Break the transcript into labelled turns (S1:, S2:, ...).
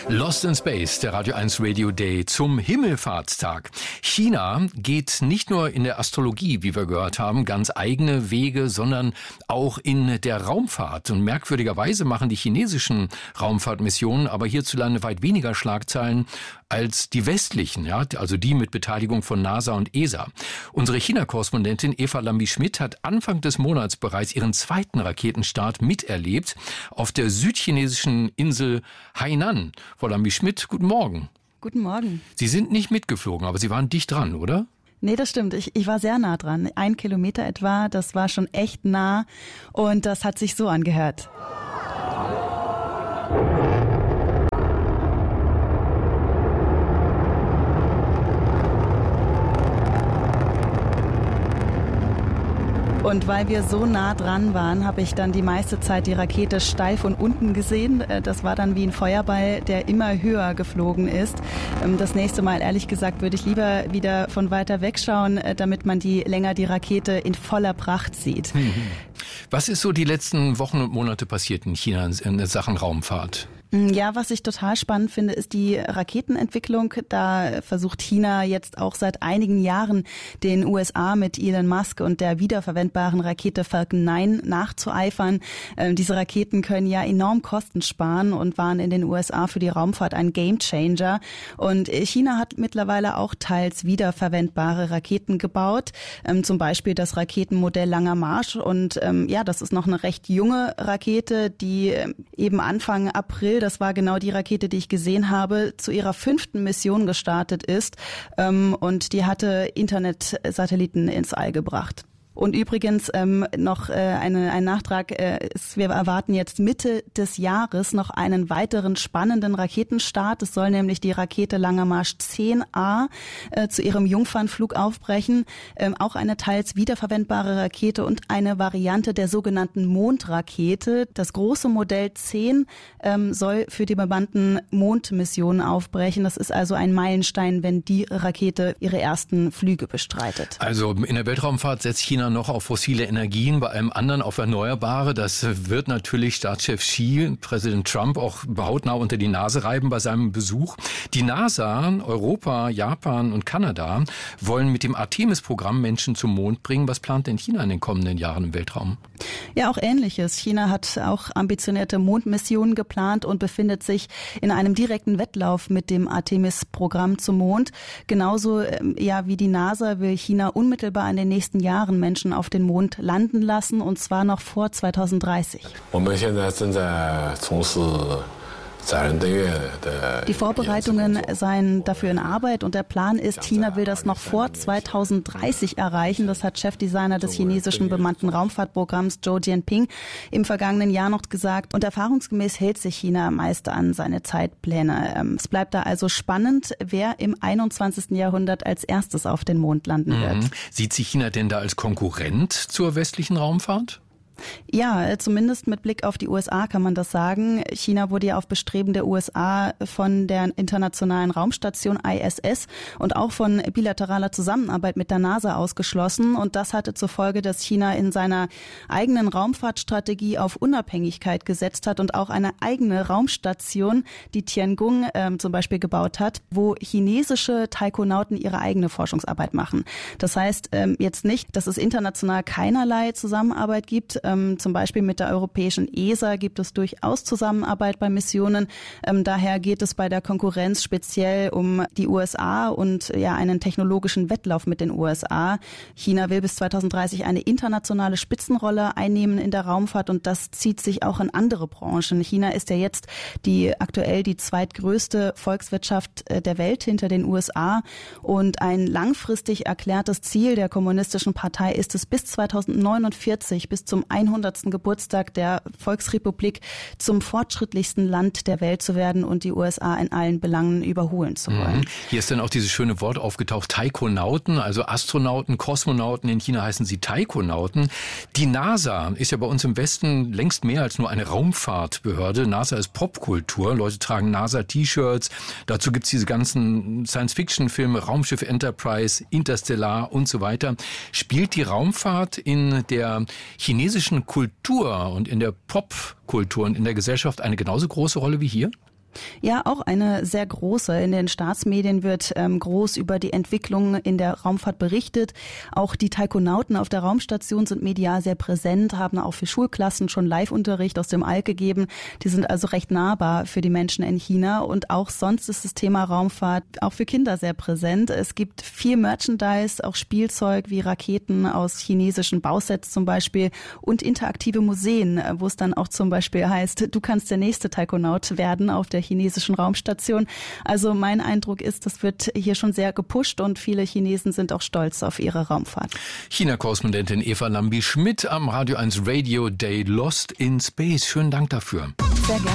S1: Lost in Space, der Radio 1 Radio Day zum Himmelfahrtstag. China geht nicht nur in der Astrologie, wie wir gehört haben, ganz eigene Wege, sondern auch in der Raumfahrt. Und merkwürdigerweise machen die chinesischen Raumfahrtmissionen aber hierzulande weit weniger Schlagzeilen als die westlichen, ja, also die mit Beteiligung von NASA und ESA. Unsere China-Korrespondentin Eva Lambi-Schmidt hat Anfang des Monats bereits ihren zweiten Raketenstart miterlebt auf der südchinesischen Insel Hainan. Frau Lambi-Schmidt, guten Morgen.
S2: Guten Morgen.
S1: Sie sind nicht mitgeflogen, aber Sie waren dicht dran, oder?
S2: Nee, das stimmt. Ich war sehr nah dran. 1 Kilometer etwa, das war schon echt nah und das hat sich so angehört. Und weil wir so nah dran waren, habe ich dann die meiste Zeit die Rakete steil von unten gesehen. Das war dann wie ein Feuerball, der immer höher geflogen ist. Das nächste Mal, ehrlich gesagt, würde ich lieber wieder von weiter wegschauen, damit man die Rakete in voller Pracht sieht.
S1: Was ist so die letzten Wochen und Monate passiert in China in Sachen Raumfahrt?
S2: Ja, was ich total spannend finde, ist die Raketenentwicklung. Da versucht China jetzt auch seit einigen Jahren den USA mit Elon Musk und der wiederverwendbaren Rakete Falcon 9 nachzueifern. Diese Raketen können ja enorm Kosten sparen und waren in den USA für die Raumfahrt ein Gamechanger. Und China hat mittlerweile auch teils wiederverwendbare Raketen gebaut, zum Beispiel das Raketenmodell Langer Marsch. Und das ist noch eine recht junge Rakete, die eben Anfang April, das war genau die Rakete, die ich gesehen habe, zu ihrer 5. Mission gestartet ist und die hatte Internetsatelliten ins All gebracht. Und übrigens noch ein Nachtrag, wir erwarten jetzt Mitte des Jahres noch einen weiteren spannenden Raketenstart. Es soll nämlich die Rakete Langer Marsch 10A zu ihrem Jungfernflug aufbrechen. Auch eine teils wiederverwendbare Rakete und eine Variante der sogenannten Mondrakete. Das große Modell 10 soll für die bemannten Mondmissionen aufbrechen. Das ist also ein Meilenstein, wenn die Rakete ihre ersten Flüge bestreitet.
S1: Also in der Weltraumfahrt setzt China noch auf fossile Energien, bei allem anderen auf Erneuerbare. Das wird natürlich Staatschef Xi, Präsident Trump, auch hautnah unter die Nase reiben bei seinem Besuch. Die NASA, Europa, Japan und Kanada wollen mit dem Artemis-Programm Menschen zum Mond bringen. Was plant denn China in den kommenden Jahren im Weltraum?
S2: Ja, auch Ähnliches. China hat auch ambitionierte Mondmissionen geplant und befindet sich in einem direkten Wettlauf mit dem Artemis-Programm zum Mond. Genauso wie die NASA will China unmittelbar in den nächsten Jahren Menschen auf den Mond landen lassen, und zwar noch vor 2030. Die Vorbereitungen seien dafür in Arbeit und der Plan ist, China will das noch vor 2030 erreichen. Das hat Chefdesigner des chinesischen bemannten Raumfahrtprogramms Zhou Jianping im vergangenen Jahr noch gesagt. Und erfahrungsgemäß hält sich China meist an seine Zeitpläne. Es bleibt da also spannend, wer im 21. Jahrhundert als erstes auf den Mond landen wird.
S1: Sieht sich China denn da als Konkurrent zur westlichen Raumfahrt?
S2: Ja, zumindest mit Blick auf die USA kann man das sagen. China wurde ja auf Bestreben der USA von der internationalen Raumstation ISS und auch von bilateraler Zusammenarbeit mit der NASA ausgeschlossen. Und das hatte zur Folge, dass China in seiner eigenen Raumfahrtstrategie auf Unabhängigkeit gesetzt hat und auch eine eigene Raumstation, die Tiangong zum Beispiel gebaut hat, wo chinesische Taikonauten ihre eigene Forschungsarbeit machen. Das heißt jetzt nicht, dass es international keinerlei Zusammenarbeit gibt. Zum Beispiel mit der europäischen ESA gibt es durchaus Zusammenarbeit bei Missionen. Daher geht es bei der Konkurrenz speziell um die USA und einen technologischen Wettlauf mit den USA. China will bis 2030 eine internationale Spitzenrolle einnehmen in der Raumfahrt und das zieht sich auch in andere Branchen. China ist ja jetzt aktuell die zweitgrößte Volkswirtschaft der Welt hinter den USA und ein langfristig erklärtes Ziel der Kommunistischen Partei ist es, bis 2049, bis zum 100. Geburtstag der Volksrepublik zum fortschrittlichsten Land der Welt zu werden und die USA in allen Belangen überholen zu wollen.
S1: Hier ist dann auch dieses schöne Wort aufgetaucht, Taikonauten, also Astronauten, Kosmonauten. In China heißen sie Taikonauten. Die NASA ist ja bei uns im Westen längst mehr als nur eine Raumfahrtbehörde. NASA ist Popkultur. Leute tragen NASA-T-Shirts. Dazu gibt's diese ganzen Science-Fiction-Filme, Raumschiff Enterprise, Interstellar und so weiter. Spielt die Raumfahrt in der chinesischen Kultur und in der Popkultur und in der Gesellschaft eine genauso große Rolle wie hier?
S2: Ja, auch eine sehr große. In den Staatsmedien wird groß über die Entwicklung in der Raumfahrt berichtet. Auch die Taikonauten auf der Raumstation sind medial sehr präsent, haben auch für Schulklassen schon Live-Unterricht aus dem All gegeben. Die sind also recht nahbar für die Menschen in China. Und auch sonst ist das Thema Raumfahrt auch für Kinder sehr präsent. Es gibt viel Merchandise, auch Spielzeug wie Raketen aus chinesischen Bausets zum Beispiel und interaktive Museen, wo es dann auch zum Beispiel heißt, du kannst der nächste Taikonaut werden auf der chinesischen Raumstation. Also mein Eindruck ist, das wird hier schon sehr gepusht und viele Chinesen sind auch stolz auf ihre Raumfahrt.
S1: China-Korrespondentin Eva Lambi-Schmidt am Radio 1 Radio Day Lost in Space. Schönen Dank dafür.
S2: Sehr gerne.